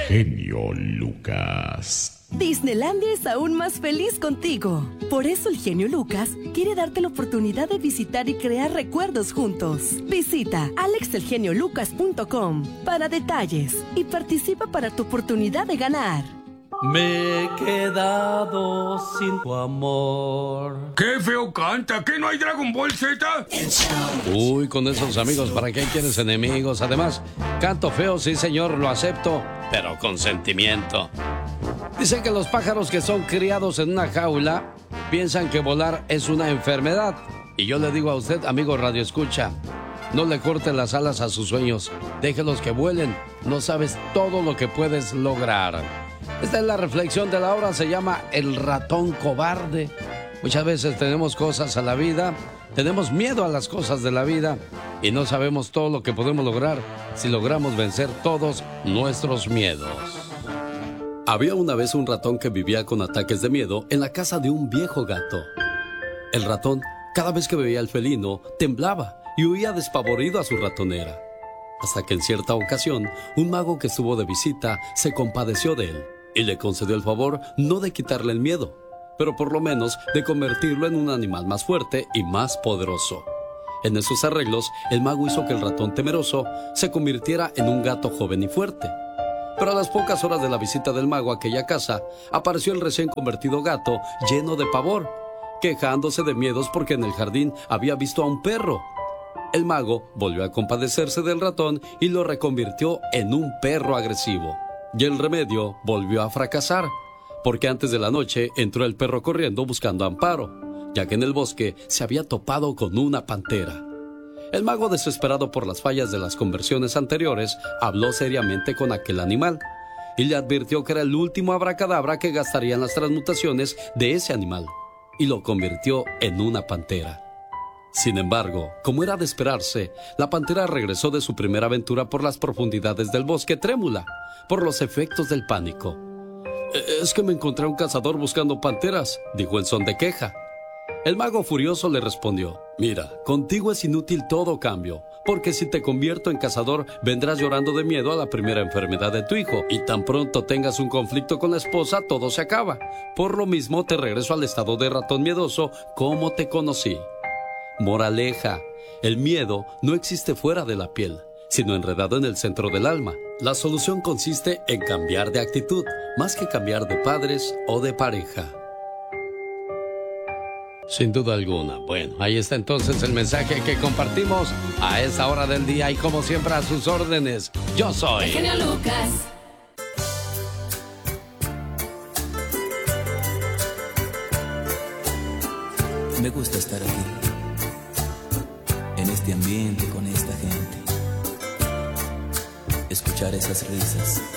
genio Lucas. Disneylandia es aún más feliz contigo. Por eso el genio Lucas quiere darte la oportunidad de visitar y crear recuerdos juntos. Visita alexelgeniolucas.com para detalles y participa para tu oportunidad de ganar. Me he quedado sin tu amor. ¡Qué feo canta! ¿Qué no hay Dragon Ball Z? Uy, con esos amigos, ¿para qué quieres enemigos? Además, canto feo, sí señor, lo acepto, pero con sentimiento. Dicen que los pájaros que son criados en una jaula piensan que volar es una enfermedad. Y yo le digo a usted, amigo Radio Escucha, no le corte las alas a sus sueños, déjelos que vuelen. No sabes todo lo que puedes lograr. Esta es la reflexión de la hora, se llama El ratón cobarde. Muchas veces tenemos cosas a la vida, tenemos miedo a las cosas de la vida y no sabemos todo lo que podemos lograr si logramos vencer todos nuestros miedos. Había una vez un ratón que vivía con ataques de miedo en la casa de un viejo gato. El ratón, cada vez que veía al felino, temblaba y huía despavorido a su ratonera. Hasta que en cierta ocasión, un mago que estuvo de visita se compadeció de él y le concedió el favor no de quitarle el miedo, pero por lo menos de convertirlo en un animal más fuerte y más poderoso. En esos arreglos, el mago hizo que el ratón temeroso se convirtiera en un gato joven y fuerte. Pero a las pocas horas de la visita del mago a aquella casa, apareció el recién convertido gato lleno de pavor, quejándose de miedos porque en el jardín había visto a un perro. El mago volvió a compadecerse del ratón y lo reconvirtió en un perro agresivo. Y el remedio volvió a fracasar, porque antes de la noche entró el perro corriendo buscando amparo, ya que en el bosque se había topado con una pantera. El mago, desesperado por las fallas de las conversiones anteriores, habló seriamente con aquel animal y le advirtió que era el último abracadabra que gastaría en las transmutaciones de ese animal, y lo convirtió en una pantera. Sin embargo, como era de esperarse, la pantera regresó de su primera aventura por las profundidades del bosque trémula, por los efectos del pánico. «Es que me encontré a un cazador buscando panteras», dijo en son de queja. El mago furioso le respondió: «Mira, contigo es inútil todo cambio, porque si te convierto en cazador, vendrás llorando de miedo a la primera enfermedad de tu hijo, y tan pronto tengas un conflicto con la esposa, todo se acaba. Por lo mismo, te regreso al estado de ratón miedoso como te conocí». Moraleja: el miedo no existe fuera de la piel, sino enredado en el centro del alma. La solución consiste en cambiar de actitud, más que cambiar de padres o de pareja. Sin duda alguna. Bueno, ahí está entonces el mensaje que compartimos a esta hora del día y como siempre a sus órdenes. Yo soy el genio Lucas. Me gusta estar aquí, en este ambiente con esta gente, escuchar esas risas